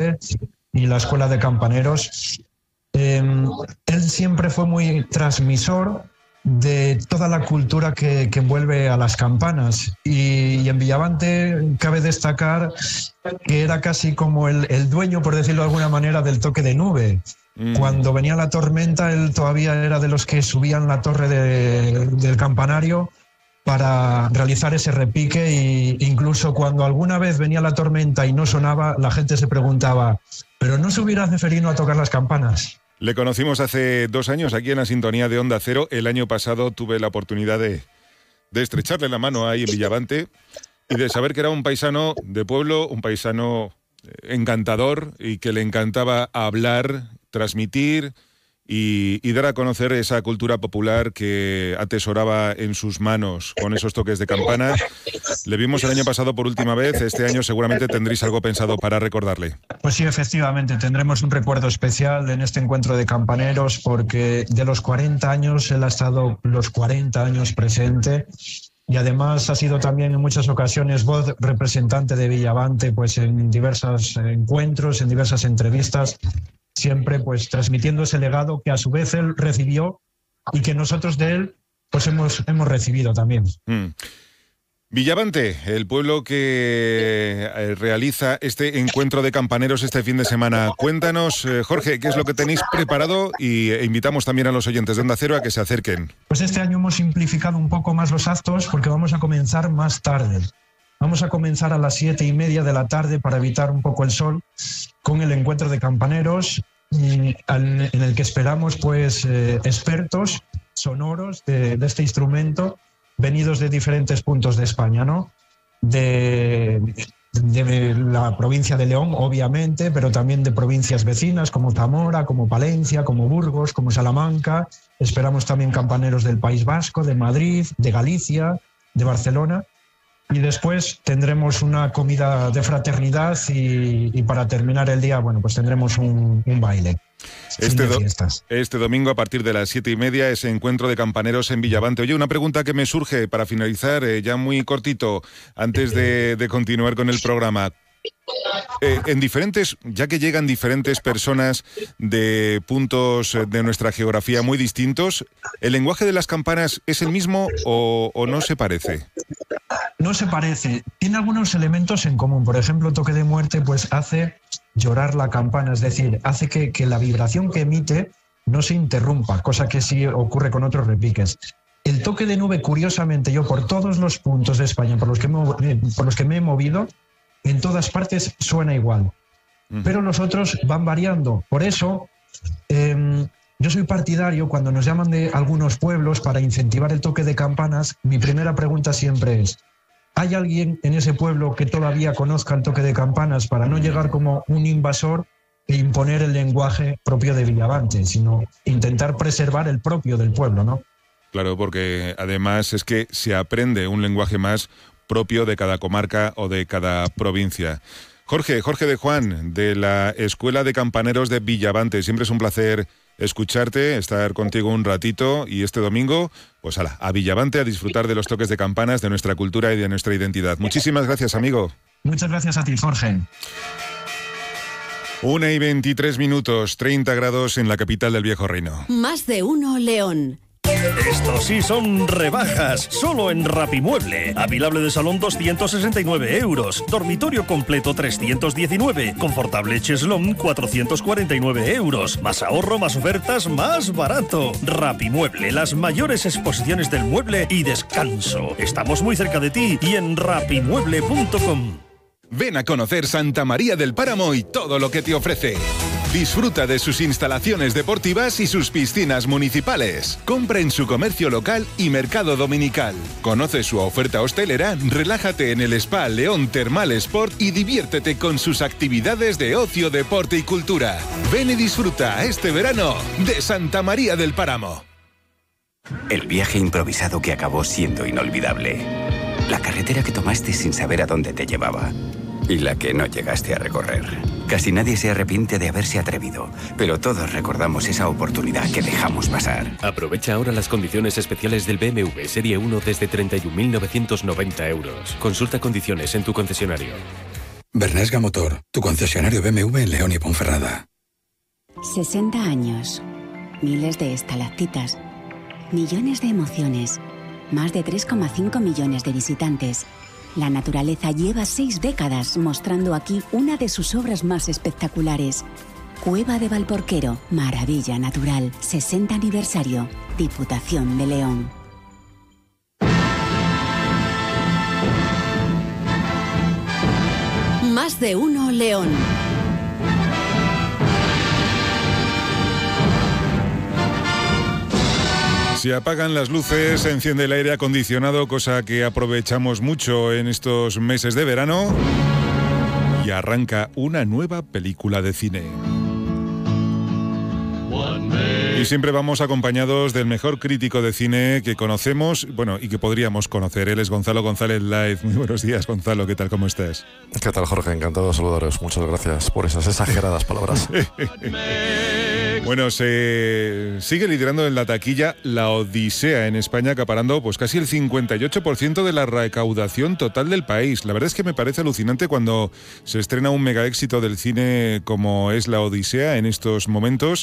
Villavante y la Escuela de Campaneros. Él siempre fue muy transmisor de toda la cultura que envuelve a las campanas, y en Villavante cabe destacar que era casi como el dueño, por decirlo de alguna manera, del toque de nube. Cuando venía la tormenta, él todavía era de los que subían la torre del campanario para realizar ese repique, e incluso cuando alguna vez venía la tormenta y no sonaba, la gente se preguntaba, ¿pero no subirá Ceferino a tocar las campanas? Le conocimos hace 2 años aquí en la sintonía de Onda Cero. El año pasado tuve la oportunidad de estrecharle la mano ahí en Villavante y de saber que era un paisano de pueblo, un paisano encantador y que le encantaba hablar, transmitir y dar a conocer esa cultura popular que atesoraba en sus manos con esos toques de campana. Le vimos el año pasado por última vez. Este año seguramente tendréis algo pensado para recordarle. Pues sí, efectivamente, tendremos un recuerdo especial en este encuentro de campaneros, porque de los 40 años, él ha estado los 40 años presente, y además ha sido también en muchas ocasiones voz representante de Villavante, pues en diversos encuentros, en diversas entrevistas, siempre pues transmitiendo ese legado que a su vez él recibió y que nosotros de él pues hemos recibido también. Villavante, el pueblo que realiza este encuentro de campaneros este fin de semana. Cuéntanos, Jorge, qué es lo que tenéis preparado, y invitamos también a los oyentes de Onda Cero a que se acerquen. Pues este año hemos simplificado un poco más los actos porque vamos a comenzar más tarde. Vamos a comenzar a las 7:30 de la tarde para evitar un poco el sol, con el encuentro de campaneros, en el que esperamos pues expertos sonoros de este instrumento, venidos de diferentes puntos de España, ¿no? De la provincia de León, obviamente, pero también de provincias vecinas como Zamora, como Palencia, como Burgos, como Salamanca. Esperamos también campaneros del País Vasco, de Madrid, de Galicia, de Barcelona. Y después tendremos una comida de fraternidad y para terminar el día, bueno, pues tendremos un baile. Este domingo a partir de las 7:30 ese encuentro de campaneros en Villavante. Oye, una pregunta que me surge para finalizar, ya muy cortito, antes de continuar con el programa. Ya que llegan diferentes personas de puntos de nuestra geografía muy distintos, ¿el lenguaje de las campanas es el mismo o no se parece? No se parece. Tiene algunos elementos en común. Por ejemplo, toque de muerte pues hace llorar la campana, es decir, hace que la vibración que emite no se interrumpa, cosa que sí ocurre con otros repiques. El toque de nube, curiosamente, yo por todos los puntos de España por los que me he movido, en todas partes suena igual. Pero los otros van variando. Por eso, yo soy partidario, cuando nos llaman de algunos pueblos para incentivar el toque de campanas, mi primera pregunta siempre es, ¿hay alguien en ese pueblo que todavía conozca el toque de campanas, para no llegar como un invasor e imponer el lenguaje propio de Villavante, sino intentar preservar el propio del pueblo, ¿no? Claro, porque además es que se aprende un lenguaje más propio de cada comarca o de cada provincia. Jorge de Juan, de la Escuela de Campaneros de Villavante. Siempre es un placer escucharte, estar contigo un ratito, y este domingo, pues a Villavante a disfrutar de los toques de campanas, de nuestra cultura y de nuestra identidad. Muchísimas gracias, amigo. Muchas gracias a ti, Jorge. 1:23, 30 grados en la capital del Viejo Reino. Más de uno, León. Estos sí son rebajas, solo en Rapimueble. Avilable de salón 269 euros, dormitorio completo 319, confortable cheslón 449 euros. Más ahorro, más ofertas, más barato. Rapimueble, las mayores exposiciones del mueble y descanso. Estamos muy cerca de ti y en rapimueble.com. Ven a conocer Santa María del Páramo y todo lo que te ofrece. Disfruta de sus instalaciones deportivas y sus piscinas municipales. Compra en su comercio local y mercado dominical. Conoce su oferta hostelera, relájate en el Spa León Termal Sport y diviértete con sus actividades de ocio, deporte y cultura. Ven y disfruta este verano de Santa María del Páramo. El viaje improvisado que acabó siendo inolvidable. La carretera que tomaste sin saber a dónde te llevaba. Y la que no llegaste a recorrer. Casi nadie se arrepiente de haberse atrevido, pero todos recordamos esa oportunidad que dejamos pasar. Aprovecha ahora las condiciones especiales del BMW Serie 1 desde 31.990 euros. Consulta condiciones en tu concesionario. Bernesga Motor, tu concesionario BMW en León y Ponferrada. 60 años, miles de estalactitas, millones de emociones, más de 3,5 millones de visitantes. La naturaleza lleva 6 décadas mostrando aquí una de sus obras más espectaculares. Cueva de Valporquero, maravilla natural, 60 aniversario, Diputación de León. Más de uno León. Se apagan las luces, se enciende el aire acondicionado, cosa que aprovechamos mucho en estos meses de verano, y arranca una nueva película de cine. Y siempre vamos acompañados del mejor crítico de cine que conocemos, bueno, y que podríamos conocer. Él es Gonzalo González Live. Muy buenos días, Gonzalo. ¿Qué tal? ¿Cómo estás? ¿Qué tal, Jorge? Encantado de saludaros. Muchas gracias por esas exageradas palabras. Bueno, se sigue liderando en la taquilla La Odisea en España, acaparando pues casi el 58% de la recaudación total del país. La verdad es que me parece alucinante cuando se estrena un mega éxito del cine como es La Odisea en estos momentos,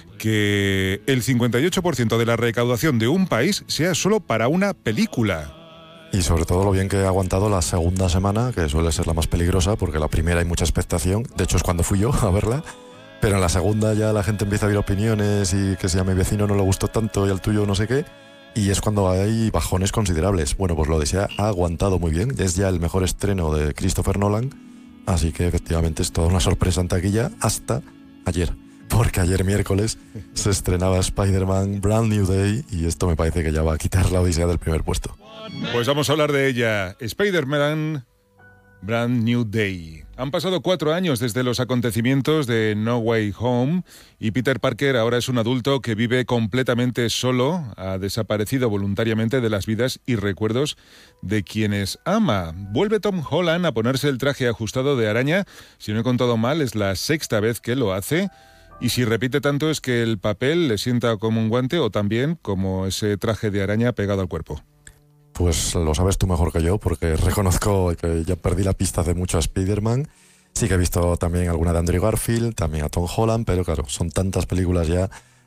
que el 58% de la recaudación de un país sea solo para una película. Y sobre todo lo bien que ha aguantado la segunda semana, que suele ser la más peligrosa, porque la primera hay mucha expectación. De hecho, es cuando fui yo a verla. Pero en la segunda ya la gente empieza a ver opiniones y que si a mi vecino no le gustó tanto y al tuyo no sé qué. Y es cuando hay bajones considerables. Bueno, pues La Odisea ha aguantado muy bien. Es ya el mejor estreno de Christopher Nolan. Así que efectivamente es toda una sorpresa en taquilla hasta ayer. Porque ayer miércoles se estrenaba Spider-Man Brand New Day y esto me parece que ya va a quitar La Odisea del primer puesto. Pues vamos a hablar de ella. Spider-Man Brand New Day. Han pasado 4 años desde los acontecimientos de No Way Home y Peter Parker ahora es un adulto que vive completamente solo, ha desaparecido voluntariamente de las vidas y recuerdos de quienes ama. Vuelve Tom Holland a ponerse el traje ajustado de araña. Si no he contado mal, es la 6ª vez que lo hace. Y si repite tanto es que el papel le sienta como un guante o también como ese traje de araña pegado al cuerpo. Pues lo sabes tú mejor que yo, porque reconozco que ya perdí la pista hace mucho a Spider-Man. Sí que he visto también alguna de Andrew Garfield, también a Tom Holland, pero claro, son tantas películas ya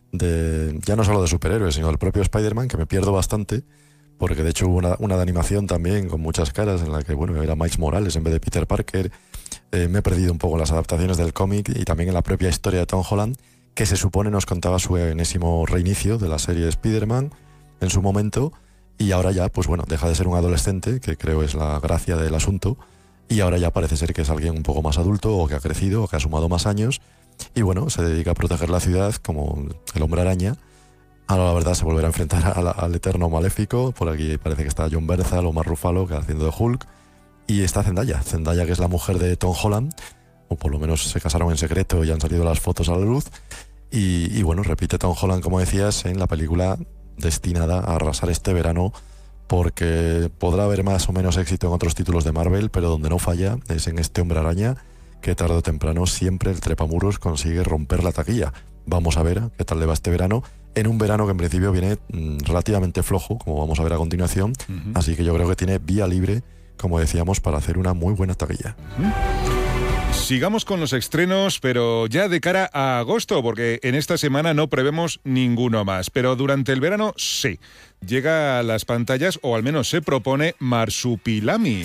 no solo de superhéroes, sino del propio Spider-Man, que me pierdo bastante, porque de hecho hubo una de animación también con muchas caras en la que, bueno, era Miles Morales en vez de Peter Parker. Me he perdido un poco en las adaptaciones del cómic y también en la propia historia de Tom Holland, que se supone nos contaba su enésimo reinicio de la serie Spider-Man en su momento. Y ahora ya, pues bueno, deja de ser un adolescente, que creo es la gracia del asunto, y ahora ya parece ser que es alguien un poco más adulto, o que ha crecido, o que ha sumado más años, y bueno, se dedica a proteger la ciudad como el Hombre Araña. Ahora la verdad se volverá a enfrentar al eterno maléfico. Por aquí parece que está John Bernthal o Mark Ruffalo, que haciendo de Hulk, y está Zendaya, que es la mujer de Tom Holland, o por lo menos se casaron en secreto y han salido las fotos a la luz, y bueno, repite Tom Holland, como decías, en la película destinada a arrasar este verano, porque podrá haber más o menos éxito en otros títulos de Marvel, pero donde no falla es en este Hombre Araña, que tarde o temprano siempre el trepamuros consigue romper la taquilla. Vamos a ver qué tal le va este verano, en un verano que en principio viene relativamente flojo, como vamos a ver a continuación, así que yo creo que tiene vía libre, como decíamos, para hacer una muy buena taquilla. Sigamos con los estrenos, pero ya de cara a agosto, porque en esta semana no prevemos ninguno más. Pero durante el verano sí. Llega a las pantallas, o al menos se propone, Marsupilami.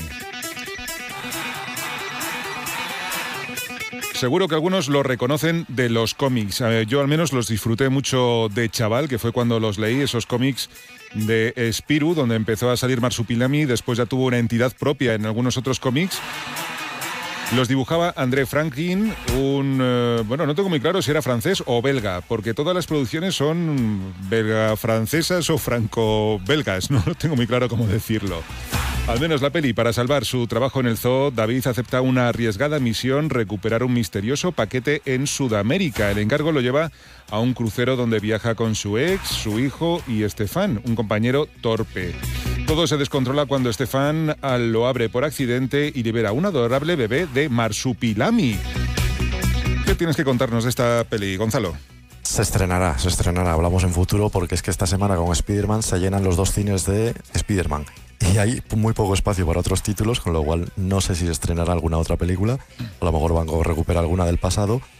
Seguro que algunos lo reconocen de los cómics. Yo al menos los disfruté mucho de chaval, que fue cuando los leí, esos cómics de Spirou, donde empezó a salir Marsupilami, después ya tuvo una entidad propia en algunos otros cómics. Los dibujaba André Franklin, bueno, no tengo muy claro si era francés o belga, porque todas las producciones son belga-francesas o franco-belgas, no tengo muy claro cómo decirlo. Al menos la peli, para salvar su trabajo en el zoo, David acepta una arriesgada misión: recuperar un misterioso paquete en Sudamérica. El encargo lo lleva a un crucero donde viaja con su ex, su hijo y Estefan, un compañero torpe. Todo se descontrola cuando Estefan lo abre por accidente y libera un adorable bebé de Marsupilami. ¿Qué tienes que contarnos de esta peli, Gonzalo? Se estrenará, hablamos en futuro, porque es que esta semana con Spider-Man se llenan los 2 cines de Spider-Man y hay muy poco espacio para otros títulos, con lo cual no sé si se estrenará alguna otra película, a lo mejor Van Gogh recupera alguna del pasado,